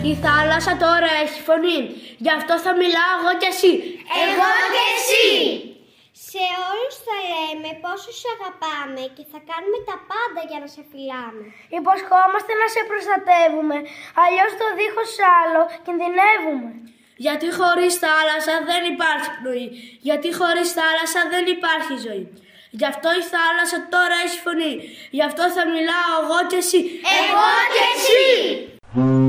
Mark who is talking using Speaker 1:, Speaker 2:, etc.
Speaker 1: Η θάλασσα τώρα έχει φωνή, γι' αυτό θα μιλάω εγώ κι εσύ.
Speaker 2: Εγώ κι εσύ! Σε όλους θα λέμε πόσο σε αγαπάμε και θα κάνουμε τα πάντα για να σε φυλάμε.
Speaker 3: Υποσχόμαστε να σε προστατεύουμε, αλλιώς το δίχως άλλο κινδυνεύουμε.
Speaker 1: Γιατί χωρίς θάλασσα δεν υπάρχει πνοή, γιατί χωρίς θάλασσα δεν υπάρχει ζωή. Γι' αυτό η θάλασσα τώρα έχει φωνή, γι' αυτό θα μιλάω εγώ κι εσύ.
Speaker 2: Εγώ κι εσύ!